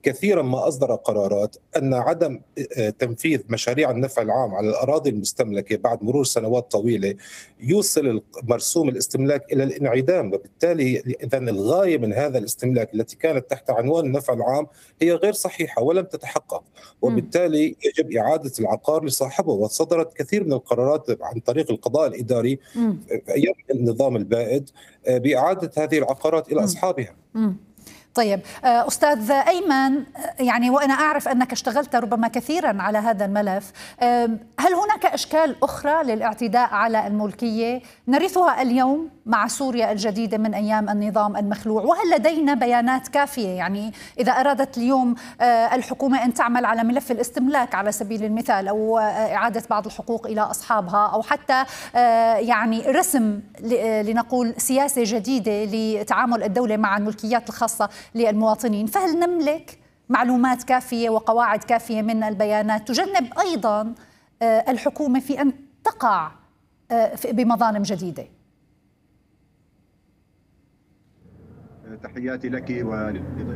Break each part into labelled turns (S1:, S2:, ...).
S1: كثيرا ما أصدر قرارات أن عدم تنفيذ مشاريع النفع العام على الأراضي المستملكة بعد مرور سنوات طويلة يوصل مرسوم الاستملاك إلى الانعدام، وبالتالي إذا الغاية من هذا الاستملاك التي كانت تحت عنوان النفع العام هي غير صحيحة ولم تتحقق، وبالتالي يجب إعادة العقار لصاحبه. وصدرت كثير من القرارات عن طريق القضاء الإداري في أيام النظام البائد بإعادة هذه العقارات إلى أصحابها.
S2: طيب أستاذ أيمن، يعني وأنا أعرف أنك اشتغلت ربما كثيرا على هذا الملف، هل هناك أشكال أخرى للاعتداء على الملكية نرثها اليوم مع سوريا الجديدة من أيام النظام المخلوع؟ وهل لدينا بيانات كافية؟ يعني إذا أرادت اليوم الحكومة أن تعمل على ملف الاستملاك على سبيل المثال، أو إعادة بعض الحقوق إلى أصحابها، أو حتى يعني رسم لنقول سياسة جديدة لتعامل الدولة مع الملكيات الخاصة للمواطنين، فهل نملك معلومات كافية وقواعد كافية من البيانات تجنب أيضا الحكومة في أن تقع بمظالم جديدة؟
S3: تحياتي لك ولضيفك.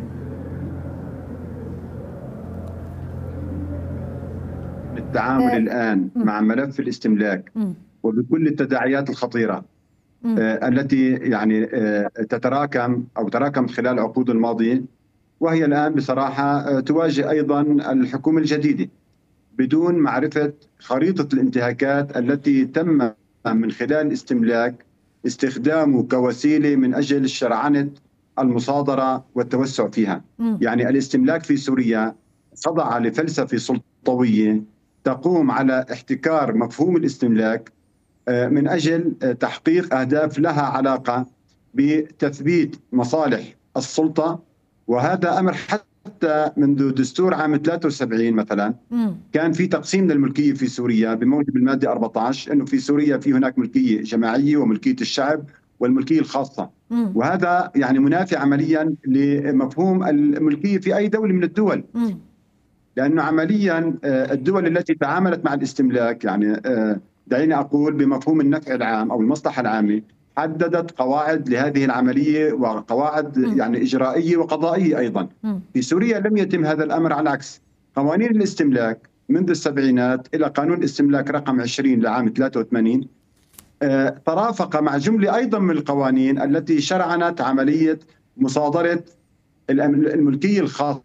S3: التعامل الآن مع ملف الاستملاك وبكل التداعيات الخطيرة التي يعني تراكم خلال العقود الماضية، وهي الآن بصراحة تواجه أيضا الحكومة الجديدة بدون معرفة خريطة الانتهاكات التي تم من خلال الاستملاك استخدامه كوسيلة من أجل شرعنة المصادرة والتوسع فيها. يعني الاستملاك في سوريا خضع لفلسفة سلطوية تقوم على احتكار مفهوم الاستملاك من أجل تحقيق أهداف لها علاقة بتثبيت مصالح السلطة. وهذا أمر حتى منذ دستور عام 73 مثلا كان في تقسيم للملكية في سوريا بموجب المادة 14، أنه في سوريا في هناك ملكية جماعية وملكية الشعب والملكية الخاصة، وهذا يعني منافي عمليا لمفهوم الملكية في أي دولة من الدول، لأنه عمليا الدول التي تعاملت مع الاستملاك يعني دعيني أقول بمفهوم النفع العام أو المصلحة العامة حددت قواعد لهذه العملية وقواعد يعني إجرائية وقضائية أيضا. في سوريا لم يتم هذا الأمر، على العكس قوانين الاستملاك منذ السبعينات إلى قانون الاستملاك رقم 20 لعام 83 ترافق مع جملة أيضا من القوانين التي شرعنت عملية مصادرة الملكية الخاصة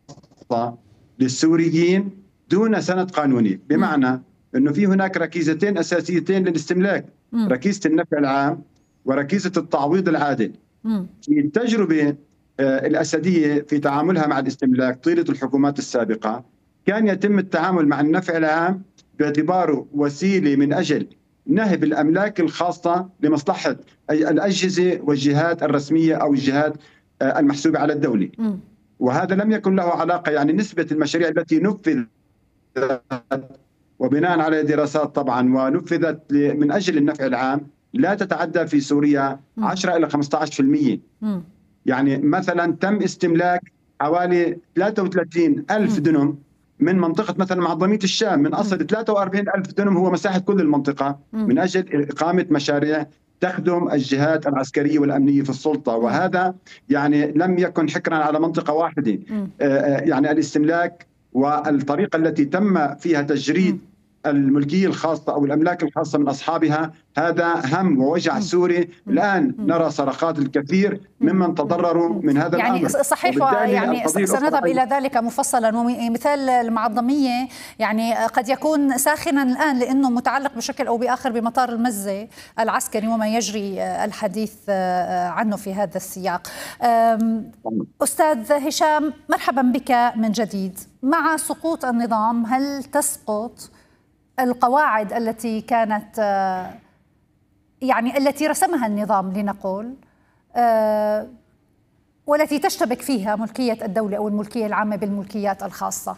S3: للسوريين دون سند قانوني، بمعنى أنه في هناك ركيزتين أساسيتين للاستملاك، ركيزة النفع العام وركيزة التعويض العادل. في التجربة الأسدية في تعاملها مع الاستملاك طيلة الحكومات السابقة كان يتم التعامل مع النفع العام باعتباره وسيلة من أجل نهب الأملاك الخاصة لمصلحة الأجهزة والجهات الرسمية أو الجهات المحسوبة على الدولة، وهذا لم يكن له علاقة يعني نسبة المشاريع التي نفذت وبناء على دراسات طبعا ونفذت من أجل النفع العام لا تتعدى في سوريا 10 إلى 15%. يعني مثلا تم استملاك حوالي 33 ألف دنم من منطقة مثلا معظمية الشام، من أصل 43 ألف دنم هو مساحة كل المنطقة من أجل إقامة مشاريع تخدم الجهات العسكرية والأمنية في السلطة، وهذا يعني لم يكن حكرا على منطقة واحدة. يعني الاستملاك والطريقة التي تم فيها تجريد الملكية الخاصة أو الأملاك الخاصة من أصحابها هذا هم ووجع سوري. الآن نرى صرخات الكثير ممن تضرروا من هذا
S2: يعني
S3: الأمر.
S2: صحيح، يعني سنذهب إلى ذلك مفصلا. ومثال المعظمية يعني قد يكون ساخنا الآن لأنه متعلق بشكل أو بآخر بمطار المزة العسكري وما يجري الحديث عنه في هذا السياق. أستاذ هشام، مرحبا بك من جديد. مع سقوط النظام هل تسقط القواعد التي كانت يعني التي رسمها النظام لنقول والتي تشتبك فيها ملكية الدولة أو الملكية العامة بالملكيات الخاصة؟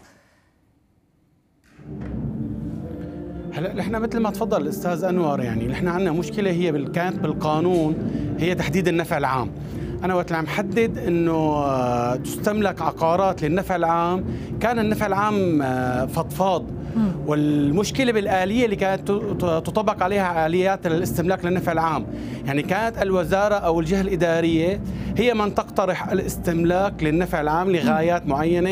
S4: هلا نحن مثل ما تفضل الأستاذ أنور، يعني نحن عندنا مشكلة هي كانت بالقانون، هي تحديد النفع العام. أنا وقت عم حدد إنه تستملك عقارات للنفع العام كان النفع العام فضفاض، والمشكلة بالآلية اللي كانت تطبق عليها آليات الاستملاك للنفع العام. يعني كانت الوزارة أو الجهة الإدارية هي من تقترح الاستملاك للنفع العام لغايات معينة